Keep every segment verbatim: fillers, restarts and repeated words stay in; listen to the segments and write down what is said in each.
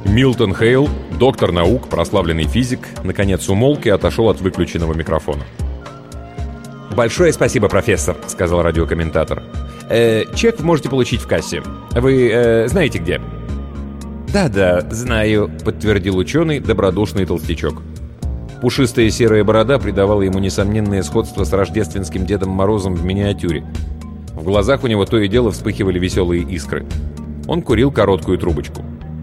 Милтон Хейл, доктор наук, прославленный физик, наконец умолк и отошел от выключенного микрофона. «Большое спасибо, профессор», — сказал радиокомментатор. Э, «Чек вы можете получить в кассе. Вы э, знаете где?» «Да-да, знаю», — подтвердил ученый, добродушный толстячок. Пушистая серая борода придавала ему несомненное сходство с рождественским Дедом Морозом в миниатюре. В глазах у него то и дело вспыхивали веселые искры. Он курил короткую трубочку.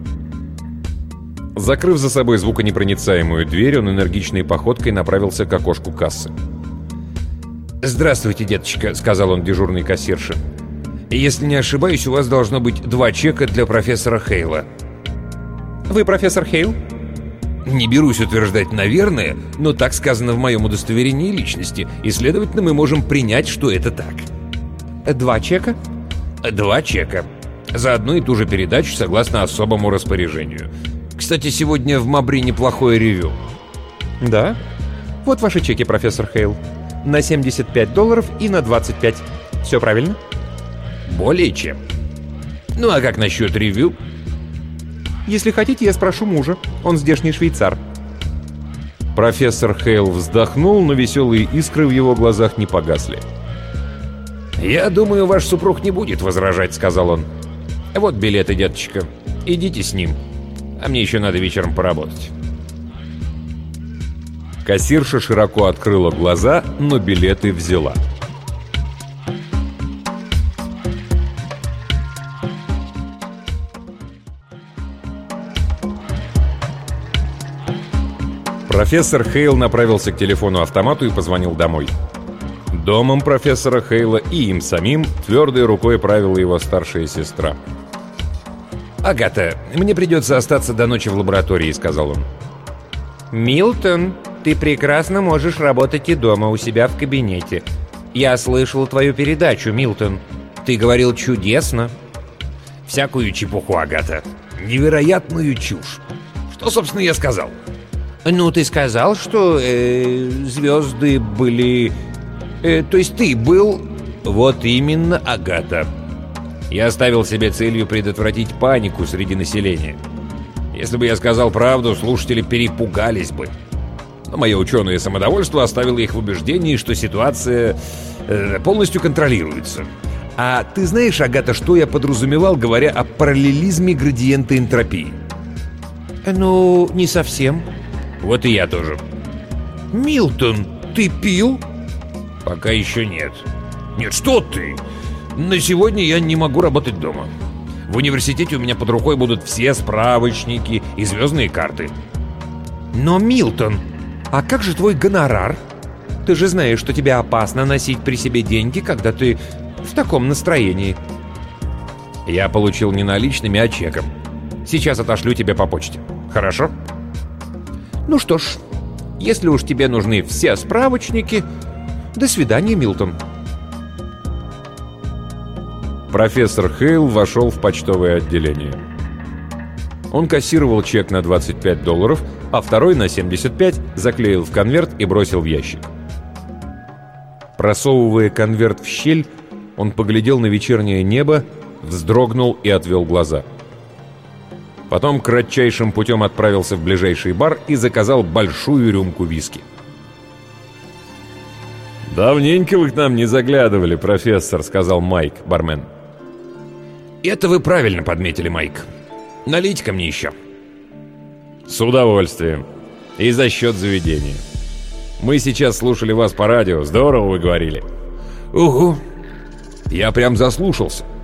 Закрыв за собой звуконепроницаемую дверь, он энергичной походкой направился к окошку кассы. «Здравствуйте, деточка», — сказал он дежурной кассирше. «Если не ошибаюсь, у вас должно быть два чека для профессора Хейла». «Вы профессор Хейл?» «Не берусь утверждать, наверное, но так сказано в моем удостоверении личности, и, следовательно, мы можем принять, что это так». «Два чека?» «Два чека. За одну и ту же передачу, согласно особому распоряжению. Кстати, сегодня в МАБРИ неплохое ревью». «Да? Вот ваши чеки, профессор Хейл. На семьдесят пять долларов и на двадцать пять. Все правильно?» «Более чем. Ну а как насчет ревью?» «Если хотите, я спрошу мужа. Он здешний швейцар». Профессор Хейл вздохнул, но веселые искры в его глазах не погасли. «Я думаю, ваш супруг не будет возражать», — сказал он. «Вот билеты, деточка. Идите с ним. А мне еще надо вечером поработать». Кассирша широко открыла глаза, но билеты взяла. Профессор Хейл направился к телефону-автомату и позвонил домой. Домом профессора Хейла и им самим твердой рукой правила его старшая сестра. «Агата, мне придется остаться до ночи в лаборатории», — сказал он. «Милтон, ты прекрасно можешь работать и дома у себя в кабинете. Я слышал твою передачу, Милтон. Ты говорил чудесно». «Всякую чепуху, Агата. Невероятную чушь. Что, собственно, я сказал?» «Ну, ты сказал, что э, звезды были... Э, то есть ты был...» «Вот именно, Агата. Я ставил себе целью предотвратить панику среди населения. Если бы я сказал правду, слушатели перепугались бы. Но мое ученое самодовольство оставило их в убеждении, что ситуация э, полностью контролируется. А ты знаешь, Агата, что я подразумевал, говоря о параллелизме градиента энтропии?» «Ну, не совсем». «Вот и я тоже». «Милтон, ты пил?» «Пока еще нет». «Нет, что ты? На сегодня я не могу работать дома. В университете у меня под рукой будут все справочники и звездные карты». «Но, Милтон, а как же твой гонорар? Ты же знаешь, что тебе опасно носить при себе деньги, когда ты в таком настроении». «Я получил не наличными, а чеком. Сейчас отошлю тебе по почте. Хорошо?» «Ну что ж, если уж тебе нужны все справочники, до свидания, Милтон». Профессор Хейл вошел в почтовое отделение. Он кассировал чек на двадцать пять долларов, а второй на семьдесят пять заклеил в конверт и бросил в ящик. Просовывая конверт в щель, он поглядел на вечернее небо, вздрогнул и отвел глаза. Потом кратчайшим путем отправился в ближайший бар и заказал большую рюмку виски. «Давненько вы к нам не заглядывали, профессор», — сказал Майк, бармен. «Это вы правильно подметили, Майк. Налейте-ка мне еще». «С удовольствием. И за счет заведения. Мы сейчас слушали вас по радио. Здорово вы говорили». «Угу. Я прям заслушался.